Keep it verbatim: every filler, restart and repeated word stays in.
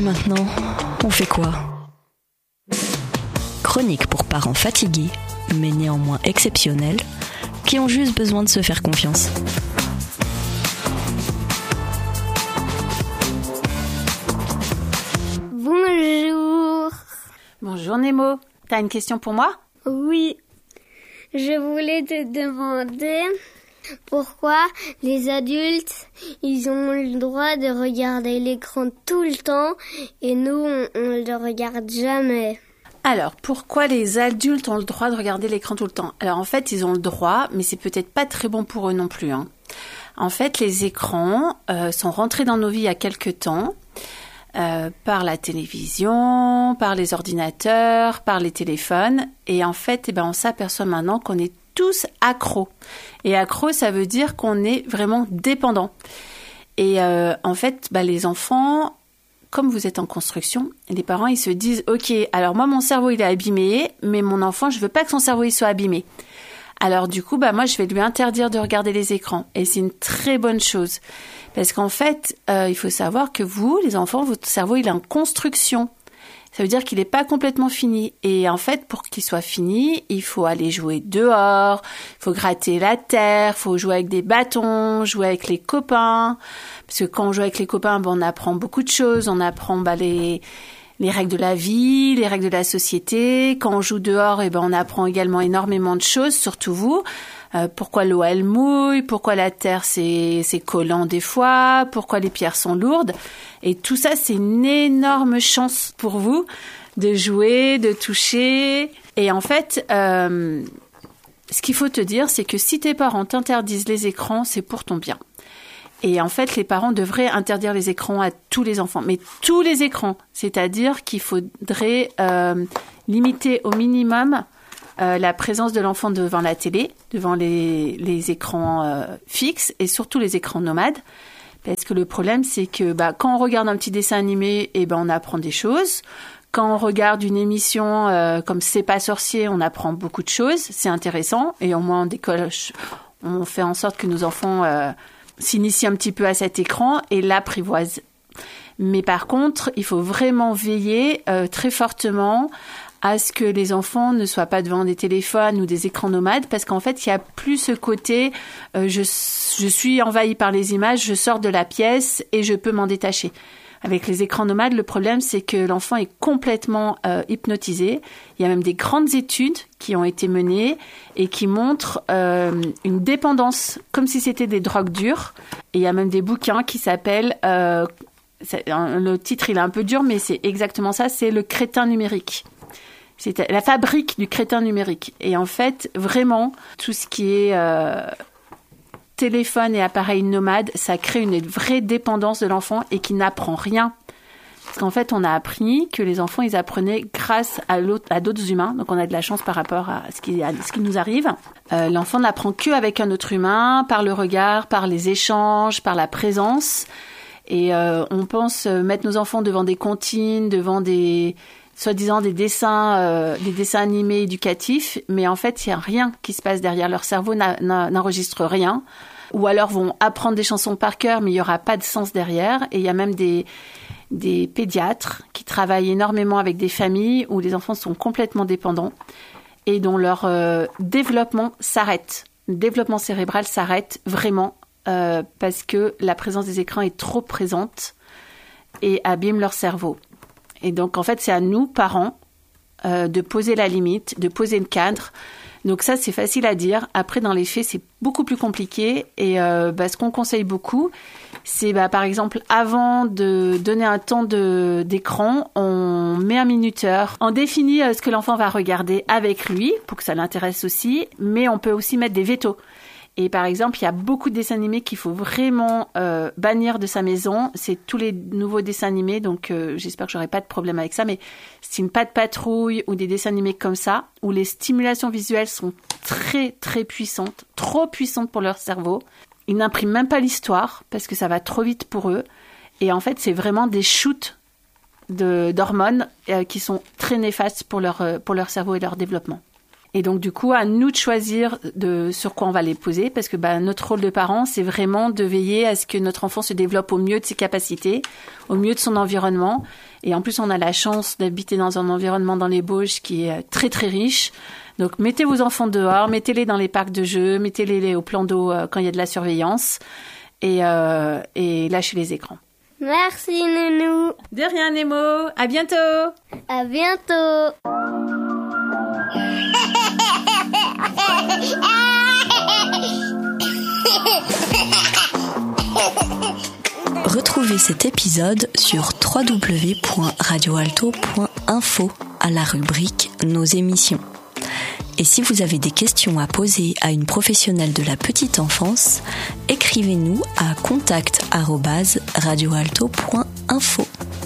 maintenant, on fait quoi ? Chronique pour parents fatigués, mais néanmoins exceptionnels, qui ont juste besoin de se faire confiance. Bonjour. Bonjour Nemo, t'as une question pour moi ? Oui, je voulais te demander pourquoi les adultes, ils ont le droit de regarder l'écran tout le temps et nous, on ne le regarde jamais. Alors, pourquoi les adultes ont le droit de regarder l'écran tout le temps ? Alors en fait, ils ont le droit, mais c'est peut-être pas très bon pour eux non plus. Hein. En fait, les écrans euh, sont rentrés dans nos vies il y a quelques temps. Euh, par la télévision, par les ordinateurs, par les téléphones. Et en fait, eh ben, on s'aperçoit maintenant qu'on est tous accros. Et accros, ça veut dire qu'on est vraiment dépendant. Et euh, en fait, bah, les enfants, comme vous êtes en construction, les parents, ils se disent « Ok, alors moi, mon cerveau, il est abîmé, mais mon enfant, je veux pas que son cerveau, il soit abîmé. » Alors du coup, bah, moi, je vais lui interdire de regarder les écrans. Et c'est une très bonne chose. Parce qu'en fait, euh, il faut savoir que vous, les enfants, votre cerveau, il est en construction. Ça veut dire qu'il n'est pas complètement fini. Et en fait, pour qu'il soit fini, il faut aller jouer dehors, il faut gratter la terre, il faut jouer avec des bâtons, jouer avec les copains. Parce que quand on joue avec les copains, ben, on apprend beaucoup de choses. On apprend bah, les, les règles de la vie, les règles de la société. Quand on joue dehors, eh ben, on apprend également énormément de choses, surtout vous. Euh, pourquoi l'eau elle mouille, pourquoi la terre c'est, c'est collant des fois, pourquoi les pierres sont lourdes. Et tout ça, c'est une énorme chance pour vous de jouer, de toucher. Et en fait, euh, ce qu'il faut te dire, c'est que si tes parents t'interdisent les écrans, c'est pour ton bien. Et en fait, les parents devraient interdire les écrans à tous les enfants, mais tous les écrans. C'est-à-dire qu'il faudrait euh, limiter au minimum Euh, la présence de l'enfant devant la télé, devant les, les écrans euh, fixes et surtout les écrans nomades. Parce que le problème, c'est que bah, quand on regarde un petit dessin animé, eh ben, on apprend des choses. Quand on regarde une émission euh, comme C'est pas sorcier, on apprend beaucoup de choses. C'est intéressant. Et au moins, on décoche, on fait en sorte que nos enfants euh, s'initient un petit peu à cet écran et l'apprivoisent. Mais par contre, il faut vraiment veiller euh, très fortement à ce que les enfants ne soient pas devant des téléphones ou des écrans nomades, parce qu'en fait, il n'y a plus ce côté euh, je, je suis envahi par les images, je sors de la pièce et je peux m'en détacher. Avec les écrans nomades, le problème, c'est que l'enfant est complètement euh, hypnotisé. Il y a même des grandes études qui ont été menées et qui montrent euh, une dépendance, comme si c'était des drogues dures. Et il y a même des bouquins qui s'appellent... Euh, le titre, il est un peu dur, mais c'est exactement ça, c'est Le crétin numérique. C'est la fabrique du crétin numérique. Et en fait, vraiment, tout ce qui est euh, téléphone et appareil nomade, ça crée une vraie dépendance de l'enfant et qui n'apprend rien. Parce qu'en fait, on a appris que les enfants, ils apprenaient grâce à, à d'autres humains. Donc, on a de la chance par rapport à ce qui, à ce qui nous arrive. Euh, l'enfant n'apprend qu'avec un autre humain, par le regard, par les échanges, par la présence. Et euh, on pense mettre nos enfants devant des comptines, devant des... soi-disant des dessins, euh, des dessins animés éducatifs, mais en fait, il n'y a rien qui se passe derrière. Leur cerveau n'a, n'a, n'enregistre rien, ou alors vont apprendre des chansons par cœur, mais il n'y aura pas de sens derrière. Et il y a même des, des pédiatres qui travaillent énormément avec des familles où les enfants sont complètement dépendants et dont leur euh, développement s'arrête. Le développement cérébral s'arrête vraiment euh, parce que la présence des écrans est trop présente et abîme leur cerveau. Et donc, en fait, c'est à nous, parents, euh, de poser la limite, de poser le cadre. Donc ça, c'est facile à dire. Après, dans les faits, c'est beaucoup plus compliqué. Et euh, bah, ce qu'on conseille beaucoup, c'est bah, par exemple, avant de donner un temps de, d'écran, on met un minuteur. On définit euh, ce que l'enfant va regarder avec lui, pour que ça l'intéresse aussi. Mais on peut aussi mettre des vétos. Et par exemple, il y a beaucoup de dessins animés qu'il faut vraiment euh, bannir de sa maison. C'est tous les nouveaux dessins animés, donc euh, j'espère que j'aurai pas de problème avec ça. Mais c'est une Patte Patrouille ou des dessins animés comme ça, où les stimulations visuelles sont très très puissantes, trop puissantes pour leur cerveau. Ils n'impriment même pas l'histoire parce que ça va trop vite pour eux. Et en fait, c'est vraiment des shoots de, d'hormones euh, qui sont très néfastes pour leur, euh, pour leur cerveau et leur développement. Et donc, du coup, à nous de choisir de, sur quoi on va les poser, parce que bah, notre rôle de parent, c'est vraiment de veiller à ce que notre enfant se développe au mieux de ses capacités, au mieux de son environnement. Et en plus, on a la chance d'habiter dans un environnement dans les Bauges qui est très, très riche. Donc, mettez vos enfants dehors, mettez-les dans les parcs de jeux, mettez-les au plan d'eau quand il y a de la surveillance et, euh, et lâchez les écrans. Merci, Nounou. De rien, Nemo. À bientôt. À bientôt. Retrouvez cet épisode sur w w w point radio alto point info à la rubrique Nos émissions. Et si vous avez des questions à poser à une professionnelle de la petite enfance, écrivez-nous à contact arobase radio alto point info.